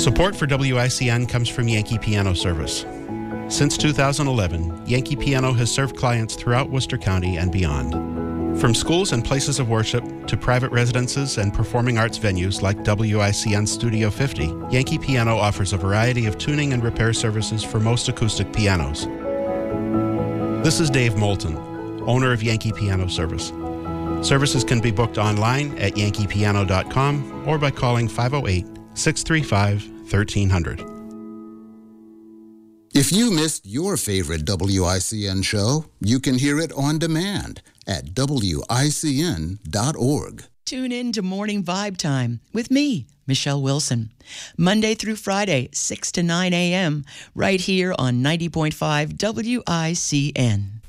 Support for WICN comes from Yankee Piano Service. Since 2011, Yankee Piano has served clients throughout Worcester County and beyond. From schools and places of worship to private residences and performing arts venues like WICN Studio 50, Yankee Piano offers a variety of tuning and repair services for most acoustic pianos. This is Dave Moulton, owner of Yankee Piano Service. Services can be booked online at yankeepiano.com or by calling 508-635-1300. If you missed your favorite WICN show, you can hear it on demand at WICN.org. Tune in to Morning Vibe Time with me, Michelle Wilson. Monday through Friday, 6 to 9 a.m., right here on 90.5 WICN.